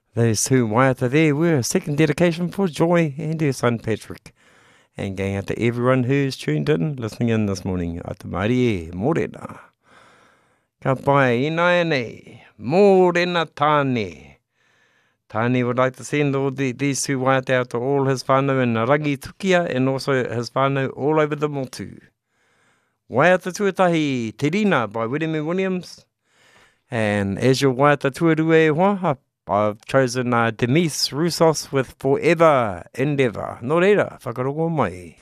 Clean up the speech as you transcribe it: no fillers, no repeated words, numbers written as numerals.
Those two waiata there were a second dedication for Joy and her son Patrick. And going out to everyone who's tuned in, listening in this morning. Ata marie, morena. Ka pai ina nei, morena tāne. Tāne would like to send all these two waiata out to all his whānau in Rangi Tukia and also his whānau all over the motu. Waiata Tuatahi Te Rina by William M. Williams. And as your waiata tuarua e hoa, I've chosen Denise Roussos with Forever Endeavour. Nō reira, whakarongo mai.